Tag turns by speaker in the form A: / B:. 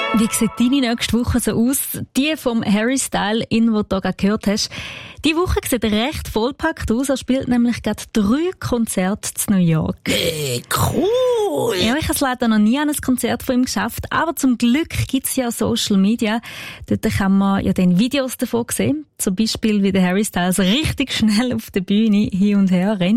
A: Wie sieht deine nächste Woche so aus? Die vom Harry Styles, den du hier gehört hast. Die Woche sieht recht vollpackt aus. Er spielt nämlich gerade 3 Konzerte in New York.
B: Hey, cool!
A: Ja, ich habe leider noch nie an ein Konzert von ihm geschafft, aber zum Glück gibt's ja Social Media. Dort kann man ja dann Videos davon sehen. Zum Beispiel, wie der Harry Styles richtig schnell auf der Bühne hin und her rennt.